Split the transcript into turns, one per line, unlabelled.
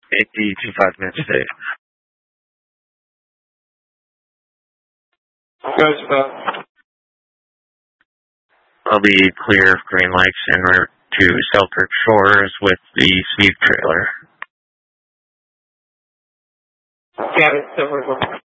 5 minutes today.
Guys,
I'll be clear of green lights en route to Selkirk Shores with the speed trailer.
got it. So we're going.